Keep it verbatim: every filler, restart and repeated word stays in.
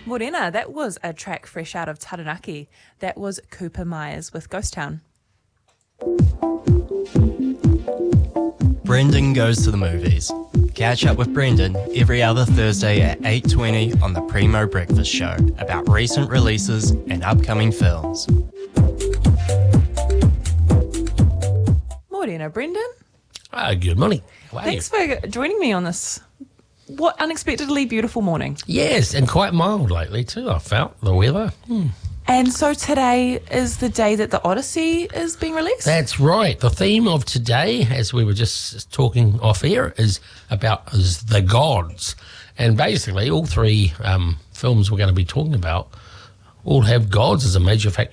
Morena, that was a track fresh out of Taranaki. That was Cooper Myers with Ghost Town. Brendan Goes to the Movies. Catch up with Brendan every other Thursday at eight twenty on the Primo Breakfast Show about recent releases and upcoming films. Morena, Brendan. Ah, good morning. How are Thanks you? for joining me on this, what, unexpectedly beautiful morning. Yes, and quite mild lately too, I felt, the weather. Hmm. And so today is the day that the Odyssey is being released? That's right. The theme of today, as we were just talking off air, is about is the gods. And basically all three um, films we're going to be talking about all have gods as a major factor